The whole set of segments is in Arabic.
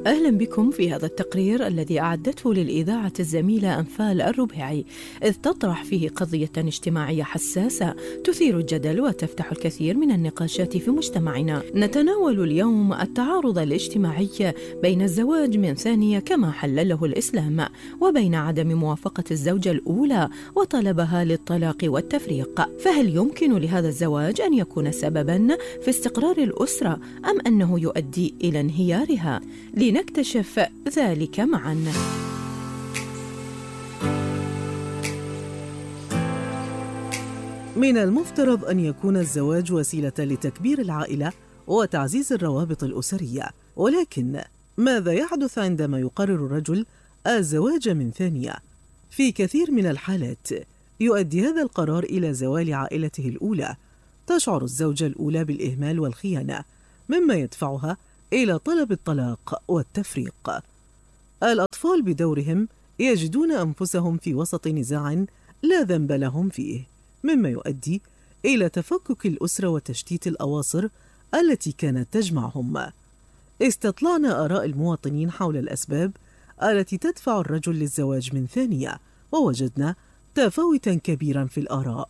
أهلا بكم في هذا التقرير الذي أعدته للإذاعة الزميلة أنفال الربيعي، إذ تطرح فيه قضية اجتماعية حساسة تثير الجدل وتفتح الكثير من النقاشات في مجتمعنا. نتناول اليوم التعارض الاجتماعي بين الزواج من ثانية كما حلله الإسلام وبين عدم موافقة الزوجة الأولى وطلبها للطلاق والتفريق. فهل يمكن لهذا الزواج أن يكون سبباً في استقرار الأسرة أم أنه يؤدي إلى انهيارها؟ لنكتشف ذلك معاً. من المفترض أن يكون الزواج وسيلة لتكبير العائلة وتعزيز الروابط الأسرية، ولكن ماذا يحدث عندما يقرر الرجل الزواج من ثانية؟ في كثير من الحالات يؤدي هذا القرار إلى زوال عائلته الأولى. تشعر الزوجة الأولى بالإهمال والخيانة، مما يدفعها إلى طلب الطلاق والتفريق. الأطفال بدورهم يجدون أنفسهم في وسط نزاع لا ذنب لهم فيه، مما يؤدي إلى تفكك الأسرة وتشتيت الأواصر التي كانت تجمعهم. استطلعنا آراء المواطنين حول الأسباب التي تدفع الرجل للزواج من ثانية، ووجدنا تفاوتا كبيرا في الآراء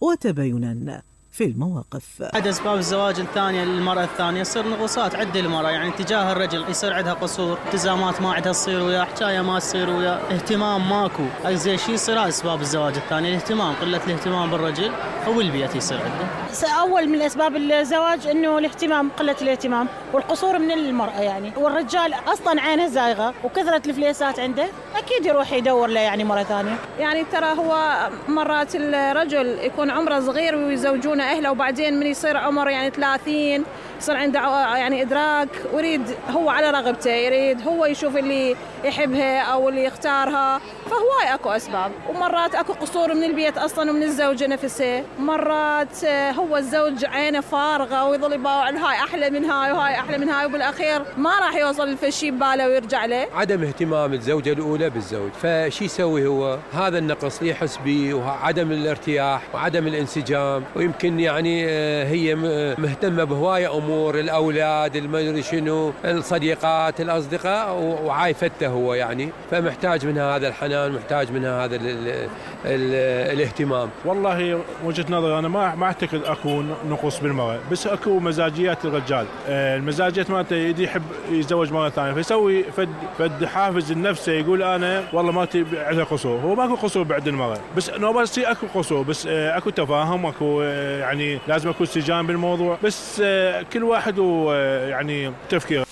وتباينا في المواقف. أحد أسباب الزواج الثانية للمرأة الثانية يصير نقصات عدة المرأة، يعني تجاه الرجل يصير عندها قصور، التزامات ما عندها تصير وياه، حكاية ما تصير وياه، اهتمام ماكو. أي شيء يصير أسباب الزواج الثانية، الاهتمام، قلة الاهتمام بالرجل أو البيت يصير عنده. أول من أسباب الزواج إنه الاهتمام، قلة الاهتمام والقصور من المرأة يعني، والرجال أصلاً عينه زايغة وكثرة الفليسات عنده، أكيد يروح يدور له يعني مرة ثانية. يعني ترى هو مرات الرجل يكون عمره صغير ويزوجونه أهله، وبعدين من يصير عمر يعني 30 يصير عنده يعني إدراك ويريد هو على رغبته، يريد هو يشوف اللي يحبها أو اللي يختارها. فهواي أكو أسباب، ومرات أكو قصور من البيت أصلاً ومن الزوجة نفسها. مرات هو الزوج عينه فارغة ويظل يباوع هاي أحلى من هاي وهاي أحلى من هاي، وبالأخير ما راح يوصل للفشي بباله ويرجع له. عدم اهتمام الزوجة الأولى بالزوج، فشي يسوي هو هذا النقص يحس به، وعدم الارتياح وعدم الانسجام. ويمكن يعني هي مهتمة بهواية أمور، الأولاد، المدري شنو، الصديقات، الأصدقاء، وعايفته هو يعني، فمحتاج منها هذا الحنان، محتاج منها هذا الاهتمام. والله وجهة نظري أنا ما أعتقد أكو نقص بالمرأة، بس أكو مزاجيات الرجال. المزاجيات مالته يحب يتزوج مرة ثانية، فيسوي فد حافز لنفسه، يقول أنا والله مرتي عندها قصور. هو ماكو قصور بعد المرأة، بس بس أكو قصور، بس أكو تفاهم، أكو يعني لازم أكو استجابة بالموضوع، بس كل واحد يعني تفكير.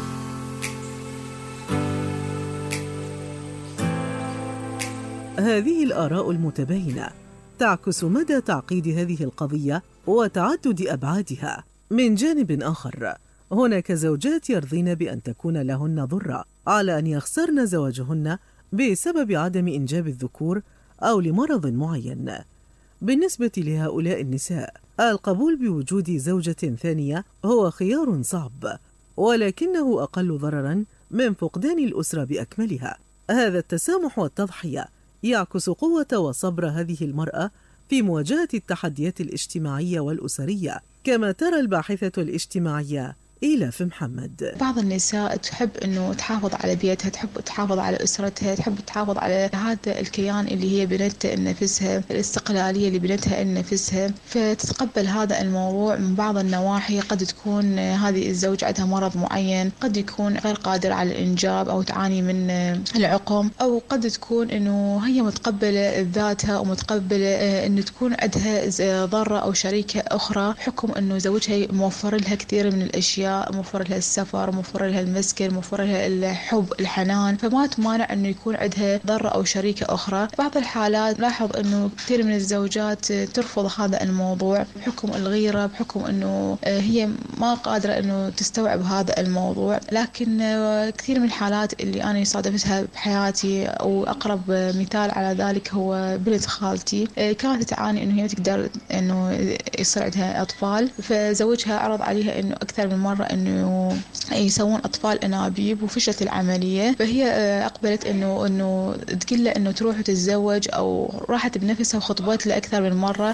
هذه الآراء المتباينة تعكس مدى تعقيد هذه القضية وتعدد أبعادها. من جانب آخر، هناك زوجات يرضين بأن تكون لهن ضرة على أن يخسرن زواجهن بسبب عدم إنجاب الذكور أو لمرض معين. بالنسبة لهؤلاء النساء، القبول بوجود زوجة ثانية هو خيار صعب، ولكنه أقل ضرراً من فقدان الأسرة بأكملها. هذا التسامح والتضحية يعكس قوة وصبر هذه المرأة في مواجهة التحديات الاجتماعية والأسرية، كما ترى الباحثة الاجتماعية إيلاف محمد. بعض النساء تحب أنه تحافظ على بيتها، تحب تحافظ على أسرتها، تحب تحافظ على هذا الكيان اللي هي بنته لنفسها، الاستقلالية اللي بنتها لنفسها، فتتقبل هذا الموضوع. من بعض النواحي قد تكون هذه الزوج عندها مرض معين، قد يكون غير قادر على الإنجاب أو تعاني من العقم، أو قد تكون أنه هي متقبلة ذاتها ومتقبلة أنه تكون عندها ضرة أو شريكة أخرى، حكم أنه زوجها موفر لها كثير من الأشياء، موفر لها السفر، موفر لها المسكن، موفر لها الحب، الحنان، فما تمانع أنه يكون عندها ضرة أو شريكة أخرى. بعض الحالات لاحظ أنه كثير من الزوجات ترفض هذا الموضوع بحكم الغيرة، بحكم أنه هي ما قادرة أنه تستوعب هذا الموضوع. لكن كثير من الحالات اللي أنا صادفتها بحياتي، أو أقرب مثال على ذلك هو بنت خالتي، كانت تعاني أنه هي تقدر أنه يصير عندها أطفال، فزوجها عرض عليها أنه أكثر من مرة أنه يسوون أطفال أنابيب، وفشلت العملية، فهي أقبلت أنه تقول له أنه تروح وتتزوج، أو راحت بنفسها وخطبت له أكثر من مرة.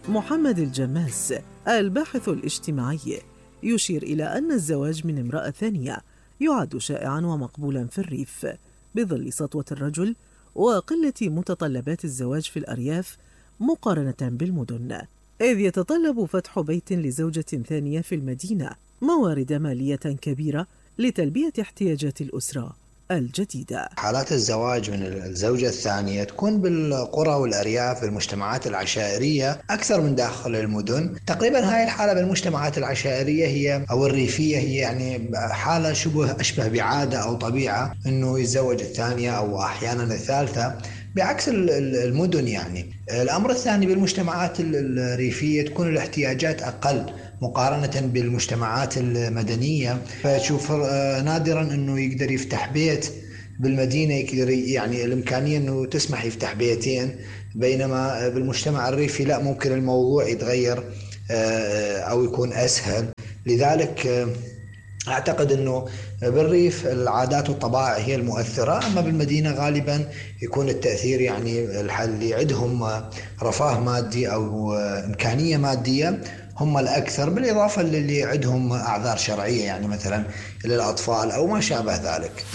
محمد الجماس الباحث الاجتماعي يشير إلى أن الزواج من امرأة ثانية يعد شائعا ومقبولا في الريف بظل سطوة الرجل وقلة متطلبات الزواج في الأرياف مقارنة بالمدن، إذ يتطلب فتح بيت لزوجة ثانية في المدينة موارد مالية كبيرة لتلبية احتياجات الأسرة الجديدة. حالات الزواج من الزوجة الثانية تكون بالقرى والأرياف في المجتمعات العشائرية أكثر من داخل المدن. تقريبا هاي الحالة بالمجتمعات العشائرية هي أو الريفية هي يعني حالة أشبه بعادة أو طبيعة أنه يتزوج الثانية أو أحيانا الثالثة بعكس المدن. يعني الأمر الثاني بالمجتمعات الريفية تكون الاحتياجات أقل مقارنة بالمجتمعات المدنية، فتشوف نادرا أنه يقدر يفتح بيت بالمدينة، يقدر يعني الإمكانية أنه تسمح يفتح بيتين، بينما بالمجتمع الريفي لا، ممكن الموضوع يتغير أو يكون أسهل. لذلك أعتقد أنه بالريف العادات والطبائع هي المؤثرة، أما بالمدينة غالبا يكون التأثير يعني اللي عندهم رفاه مادي أو إمكانية مادية هم الأكثر، بالإضافة للي عندهم أعذار شرعية يعني مثلا للأطفال أو ما شابه ذلك.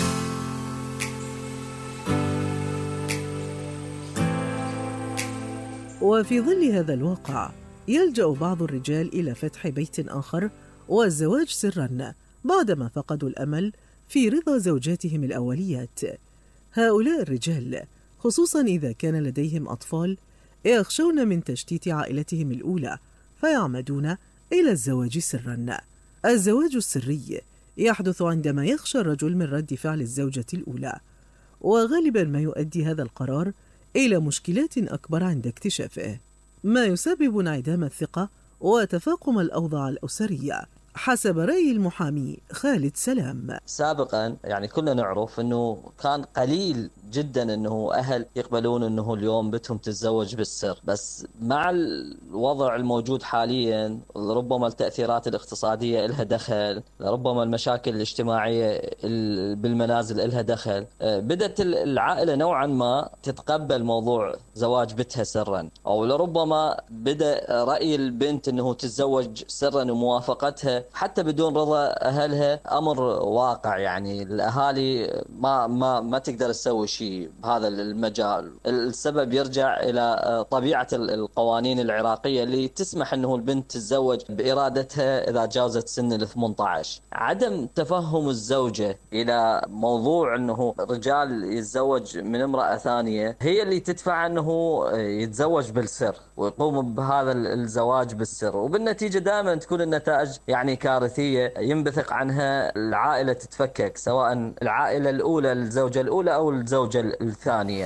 وفي ظل هذا الواقع يلجأ بعض الرجال إلى فتح بيت آخر والزواج سراً بعدما فقدوا الأمل في رضا زوجاتهم الأوليات. هؤلاء الرجال خصوصاً إذا كان لديهم أطفال يخشون من تشتيت عائلتهم الأولى فيعمدون إلى الزواج سراً. الزواج السري يحدث عندما يخشى الرجل من رد فعل الزوجة الأولى، وغالباً ما يؤدي هذا القرار إلى مشكلات أكبر عند اكتشافه، ما يسبب انعدام الثقة وتفاقم الأوضاع الأسرية، حسب رأي المحامي خالد سلام. سابقا يعني كنا نعرف أنه كان قليل جدا أنه أهل يقبلون أنه اليوم بنتهم تتزوج بالسر، بس مع الوضع الموجود حاليا ربما التأثيرات الاقتصادية إلها دخل، ربما المشاكل الاجتماعية بالمنازل إلها دخل، بدأت العائلة نوعا ما تتقبل موضوع زواج بنتها سرا، أو لربما بدأ رأي البنت أنه تتزوج سرا وموافقتها حتى بدون رضا أهلها أمر واقع. يعني الأهالي ما تقدر تسوي شيء بهذا المجال. السبب يرجع إلى طبيعة القوانين العراقية اللي تسمح أنه البنت تتزوج بإرادتها إذا جاوزت سن 18. عدم تفهم الزوجة إلى موضوع أنه رجال يتزوج من امرأة ثانية هي اللي تدفع أنه يتزوج بالسر ويقوم بهذا الزواج بالسر، وبالنتيجة دائما تكون النتائج يعني كارثية ينبثق عنها العائلة تتفكك، سواء العائلة الأولى الزوجة الأولى أو الزوجة الثانية.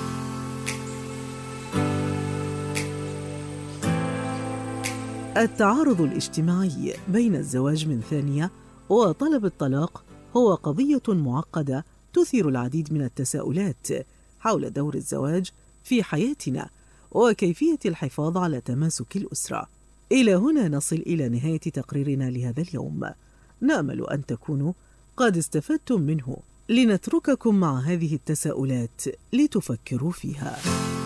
التعارض الاجتماعي بين الزواج من ثانية وطلب الطلاق هو قضية معقدة تثير العديد من التساؤلات حول دور الزواج في حياتنا وكيفية الحفاظ على تماسك الأسرة. إلى هنا نصل إلى نهاية تقريرنا لهذا اليوم، نأمل أن تكونوا قد استفدتم منه، لنترككم مع هذه التساؤلات لتفكروا فيها.